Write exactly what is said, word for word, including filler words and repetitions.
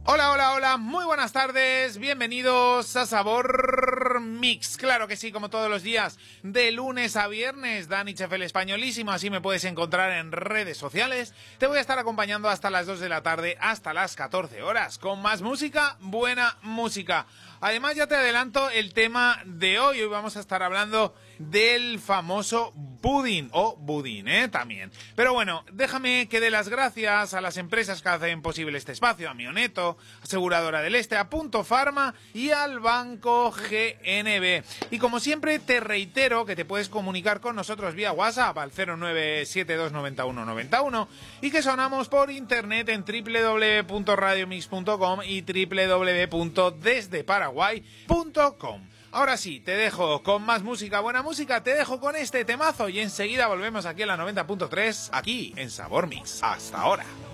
Hola, hola, hola, muy buenas tardes, bienvenidos a Sabor Mix. Claro que sí, como todos los días, de lunes a viernes, Dani Chef el Españolísimo, así me puedes encontrar en redes sociales. Te voy a estar acompañando hasta las dos de la tarde, hasta las catorce horas, con más música, buena música. Además, ya te adelanto el tema de hoy. Hoy vamos a estar hablando del famoso budín, o budín, ¿eh? También. Pero bueno, déjame que dé las gracias a las empresas que hacen posible este espacio, a Mioneto, Aseguradora del Este, a Punto Pharma y al Banco G N B. Y como siempre, te reitero que te puedes comunicar con nosotros vía WhatsApp al cero nueve siete dos nueve uno nueve uno y que sonamos por internet en doble u doble u doble u punto radio mix punto com y doble u doble u doble u punto desde paraguay punto com. Ahora sí, te dejo con más música, buena música, te dejo con este temazo y enseguida volvemos aquí a la noventa punto tres, aquí en Sabor Mix. Hasta ahora.